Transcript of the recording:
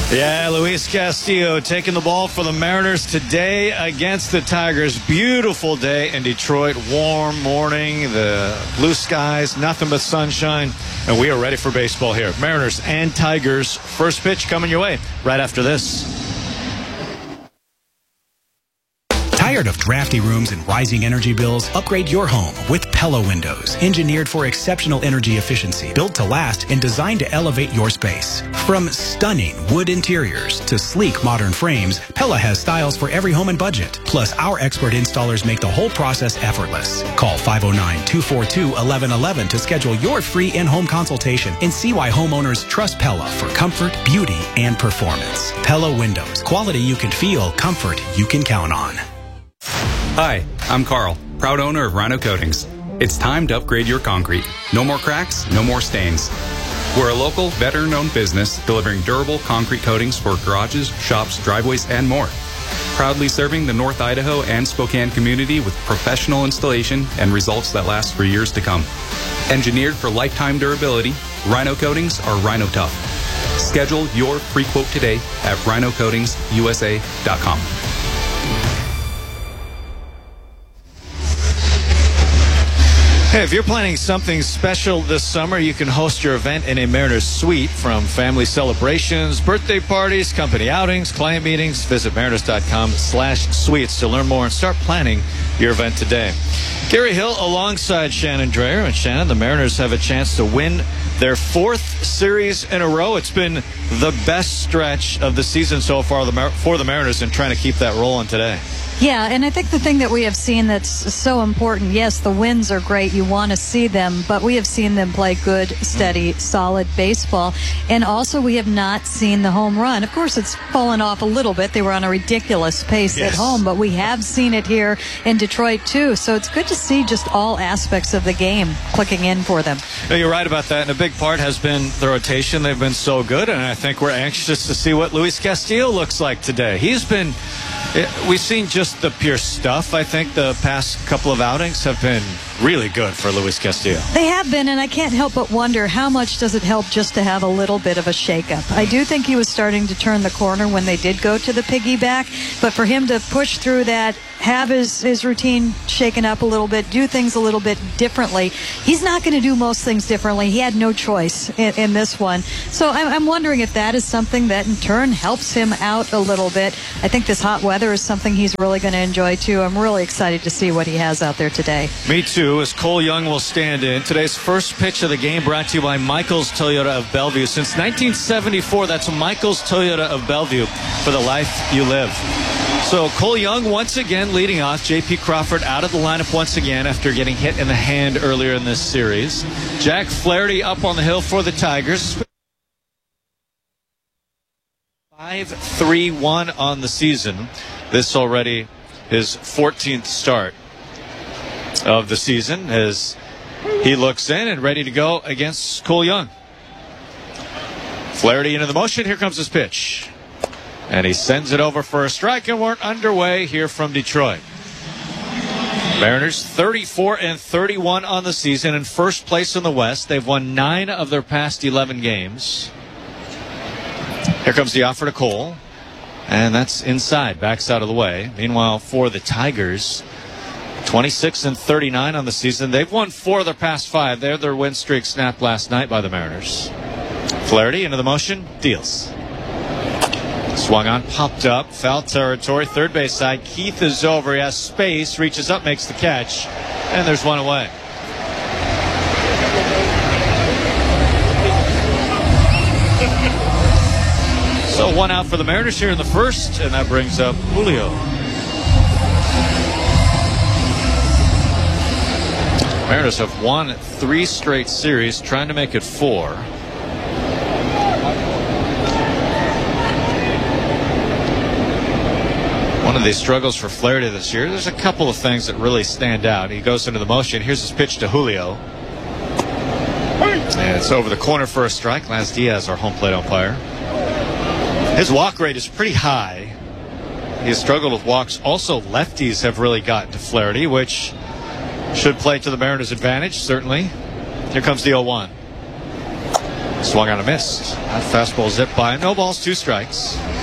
Yeah, Luis Castillo taking the ball for the Mariners today against the Tigers. Beautiful day in Detroit. Warm morning, the blue skies, nothing but sunshine. And we are ready for baseball here. Mariners and Tigers. First pitch coming your way right after this. Tired of drafty rooms and rising energy bills? Upgrade your home with Pella Windows. Engineered for exceptional energy efficiency, built to last, and designed to elevate your space. From stunning wood interiors to sleek modern frames, Pella has styles for every home and budget. Plus, our expert installers make the whole process effortless. Call 509-242-1111 to schedule your free in-home consultation and see why homeowners trust Pella for comfort, beauty, and performance. Pella Windows. Quality you can feel, comfort you can count on. Hi, I'm Carl, proud owner of Rhino Coatings. It's time to upgrade your concrete. No more cracks, no more stains. We're a local, veteran-owned business delivering durable concrete coatings for garages, shops, driveways, and more. Proudly serving the North Idaho and Spokane community with professional installation and results that last for years to come. Engineered for lifetime durability, Rhino Coatings are Rhino Tough. Schedule your free quote today at rhinocoatingsusa.com. Hey, if you're planning something special this summer, you can host your event in a Mariners suite. From family celebrations, birthday parties, company outings, client meetings, visit mariners.com/suites to learn more and start planning your event today. Gary Hill alongside Shannon Drayer. And Shannon, the Mariners have a chance to win their fourth series in a row. It's been the best stretch of the season so far for the Mariners, and trying to keep that rolling today. Yeah, and I think the thing that we have seen that's so important, yes, the wins are great. You want to see them, but we have seen them play good, steady, solid baseball. And also we have not seen the home run. Of course, it's fallen off a little bit. They were on a ridiculous pace at home, but we have seen it here in Detroit, too. So it's good to see just all aspects of the game clicking in for them. No, you're right about that, and a big part has been the rotation. They've been so good, and I think we're anxious to see what Luis Castillo looks like today. We've seen just the pure stuff. I think the past couple of outings have been really good for Luis Castillo. They have been, and I can't help but wonder how much does it help just to have a little bit of a shakeup. I do think he was starting to turn the corner when they did go to the piggyback, but for him to push through that, have his routine shaken up a little bit, do things a little bit differently. He's not going to do most things differently. He had no choice in this one. So I'm wondering if that is something that in turn helps him out a little bit. I think this hot weather is something he's really going to enjoy too. I'm really excited to see what he has out there today. Me too, as Cole Young will stand in. Today's first pitch of the game brought to you by Michael's Toyota of Bellevue. Since 1974, that's Michael's Toyota of Bellevue, for the life you live. So Cole Young once again leading off. J.P. Crawford out of the lineup once again after getting hit in the hand earlier in this series. Jack Flaherty up on the hill for the Tigers. 5-3-1 on the season. This already his 14th start of the season as he looks in and ready to go against Cole Young. Flaherty into the motion. Here comes his pitch. And he sends it over for a strike, and we're underway here from Detroit. Mariners 34-31 on the season, in first place in the West. They've won 9 of their past 11 games. Here comes the offer to Cole, and that's inside, backs out of the way. Meanwhile, for the Tigers, 26-39 on the season. They've won 4 of their past 5. Their win streak snapped last night by the Mariners. Flaherty into the motion, deals. Swung on, popped up, foul territory, third base side. Keith is over, he has space, reaches up, makes the catch, and there's one away. So 1 out for the Mariners here in the first, and that brings up Julio. Mariners have won 3 straight series, trying to make it 4. One of the struggles for Flaherty this year, there's a couple of things that really stand out. He goes into the motion. Here's his pitch to Julio. And it's over the corner for a strike. Lance Diaz, our home plate umpire. His walk rate is pretty high. He has struggled with walks. Also, lefties have really gotten to Flaherty, which should play to the Mariners' advantage, certainly. Here comes the 0-1. Swung on a miss. That fastball zipped by. No balls, 2 strikes.